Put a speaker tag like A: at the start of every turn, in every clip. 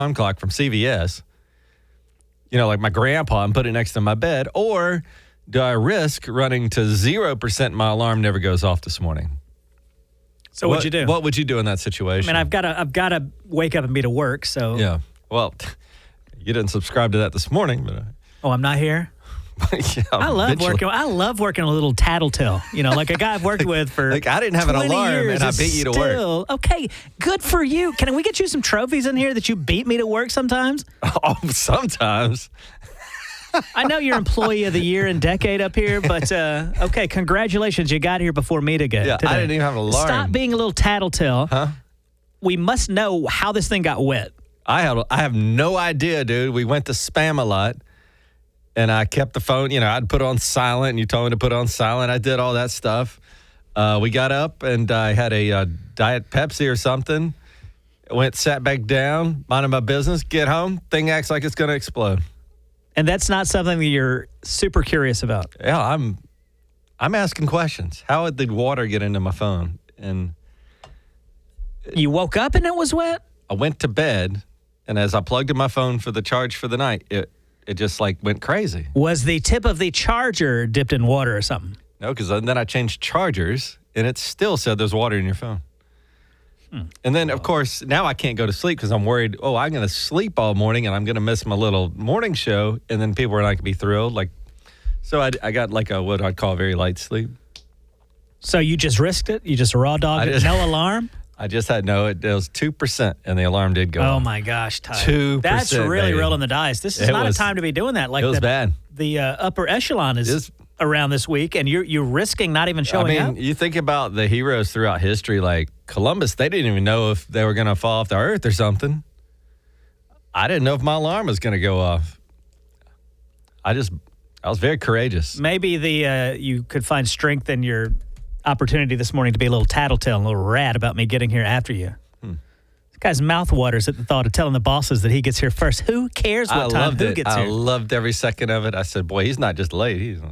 A: alarm clock from CVS, like my grandpa, and put it next to my bed? Or do I risk running to 0% my alarm never goes off this morning?
B: So what'd you do?
A: What would you do in that situation?
B: I mean, I've got to wake up and be to work, so.
A: Yeah. Well, you didn't subscribe to that this morning, but.
B: Oh, I'm not here?
A: Yeah,
B: I love working a little tattletale. Like a guy I've worked with for
A: I didn't have an alarm
B: years
A: and I beat you to work.
B: Okay, good for you. Can we get you some trophies in here that you beat me to work sometimes?
A: Oh, sometimes.
B: I know you're Employee of the Year and Decade up here, but okay, congratulations. You got here before me today.
A: Yeah, I didn't even have an alarm.
B: Stop being a little tattletale.
A: Huh?
B: We must know how this thing got wet.
A: I have no idea, dude. We went to spam a lot, and I kept the phone. I'd put on silent, and you told me to put on silent. I did all that stuff. We got up, and I had a Diet Pepsi or something. Sat back down, minding my business. Get home, thing acts like it's going to explode.
B: And that's not something that you're super curious about.
A: Yeah, I'm asking questions. How did the water get into my phone? And
B: you woke up and it was wet?
A: I went to bed, and as I plugged in my phone for the charge for the night, it just went crazy.
B: Was the tip of the charger dipped in water or something?
A: No, because then I changed chargers, and it still said there's water in your phone. And then, of course, now I can't go to sleep because I'm worried, I'm going to sleep all morning and I'm going to miss my little morning show. And then people are not going to be thrilled. So I got what I'd call a very light sleep.
B: So you just risked it? You just raw dogged it? No alarm?
A: I just had it was 2% and the alarm did go off.
B: Oh, my gosh, Ty.
A: 2%.
B: That's really
A: baby.
B: Rolling the dice. This is not a time to be doing that.
A: It was bad.
B: The upper echelon is around this week, and you're risking not even showing up.
A: You think about the heroes throughout history, like Columbus, they didn't even know if they were going to fall off the earth or something. I didn't know if my alarm was going to go off. I was very courageous.
B: Maybe you could find strength in your opportunity this morning to be a little tattletale, a little rat about me getting here after you. This guy's mouth waters at the thought of telling the bosses that he gets here first. Who cares what time who gets here?
A: I loved every second of it. I said, boy, he's not just late. He's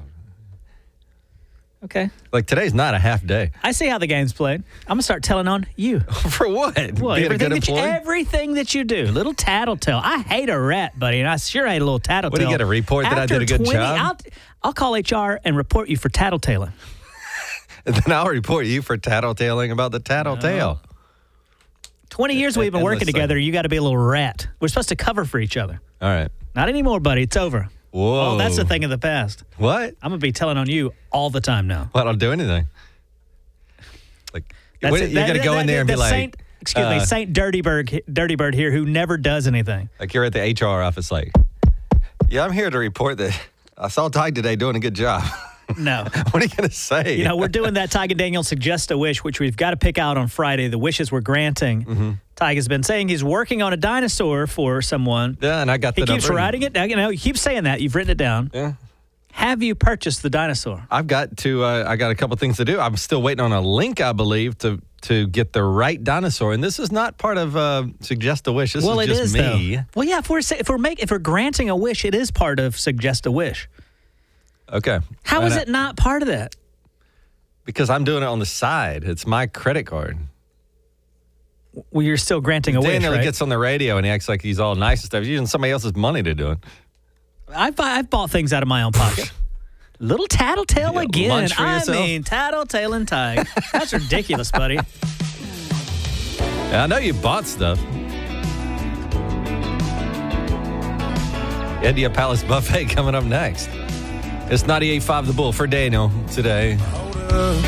B: okay.
A: Today's not a half day.
B: I see how the game's played. I'm going to start telling on you.
A: For what?
B: Well,
A: being a good employee?
B: Everything that you do. Little tattletale. I hate a rat, buddy, and I sure hate a little tattletale.
A: What, do you get a report that I did a good job?
B: I'll call HR and report you for tattletaling.
A: And then I'll report you for tattletaling about the tattletale.
B: 20 years we've been working together. You got to be a little rat. We're supposed to cover for each other.
A: All right.
B: Not anymore, buddy. It's over.
A: Whoa.
B: Oh, that's a thing of the past.
A: What?
B: I'm going to be telling on you all the time now.
A: Well, I don't do anything. You're going to go in there and be like...
B: Saint Dirty Bird here who never does anything.
A: Like you're at the HR office yeah, I'm here to report that I saw Ty today doing a good job.
B: No.
A: What are you going to say?
B: We're doing that Ty and Daniel Suggest a Wish, which we've got to pick out on Friday, the wishes we're granting. Mm-hmm. Ty has been saying he's working on a dinosaur for someone.
A: Yeah, and I got the number.
B: He keeps writing it. He keeps saying that. You've written it down.
A: Yeah.
B: Have you purchased the dinosaur?
A: I've got to. I got a couple things to do. I'm still waiting on a link, I believe, to get the right dinosaur. And this is not part of Suggest a Wish. This is just me.
B: Though. Well, yeah. If we're granting a wish, it is part of Suggest a Wish.
A: Okay.
B: How is it not part of that?
A: Because I'm doing it on the side. It's my credit card.
B: Well, you're still granting a wish, right?
A: Daniel gets on the radio and he acts like he's all nice and stuff. He's using somebody else's money to do it.
B: I've bought things out of my own pocket. Little tattletale again.
A: Lunch for yourself?
B: I mean, tattletale and Ty. That's ridiculous, buddy.
A: Yeah, I know you bought stuff. India Palace Buffet coming up next. It's 98.5 The Bull for Daniel today.